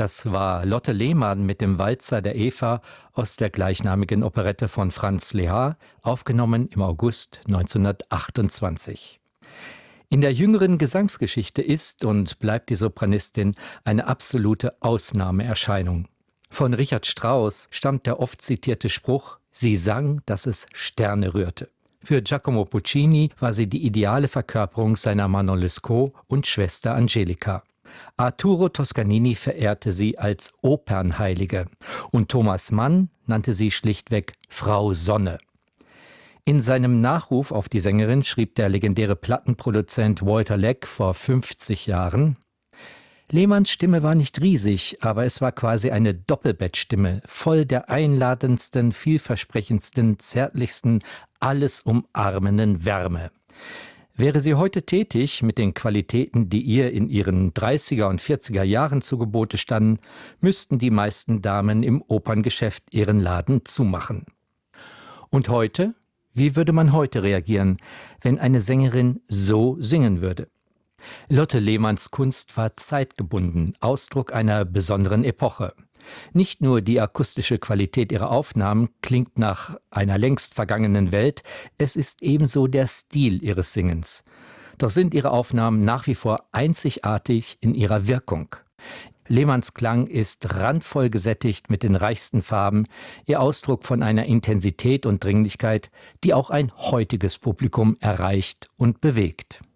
Das war Lotte Lehmann mit dem Walzer der Eva aus der gleichnamigen Operette von Franz Lehár, aufgenommen im August 1928. In der jüngeren Gesangsgeschichte ist und bleibt die Sopranistin eine absolute Ausnahmeerscheinung. Von Richard Strauss stammt der oft zitierte Spruch: Sie sang, dass es Sterne rührte. Für Giacomo Puccini war sie die ideale Verkörperung seiner Manon Lescaut und Schwester Angelica. Arturo Toscanini verehrte sie als Opernheilige und Thomas Mann nannte sie schlichtweg Frau Sonne. In seinem Nachruf auf die Sängerin schrieb der legendäre Plattenproduzent Walter Leck vor 50 Jahren: Lehmanns Stimme war nicht riesig, aber es war quasi eine Doppelbettstimme, voll der einladendsten, vielversprechendsten, zärtlichsten, alles umarmenden Wärme. Wäre sie heute tätig mit den Qualitäten, die ihr in ihren 30er und 40er Jahren zu Gebote standen, müssten die meisten Damen im Operngeschäft ihren Laden zumachen. Und heute? Wie würde man heute reagieren, wenn eine Sängerin so singen würde? Lotte Lehmanns Kunst war zeitgebunden, Ausdruck einer besonderen Epoche. Nicht nur die akustische Qualität ihrer Aufnahmen klingt nach einer längst vergangenen Welt, es ist ebenso der Stil ihres Singens. Doch sind ihre Aufnahmen nach wie vor einzigartig in ihrer Wirkung. Lehmanns Klang ist randvoll gesättigt mit den reichsten Farben, ihr Ausdruck von einer Intensität und Dringlichkeit, die auch ein heutiges Publikum erreicht und bewegt.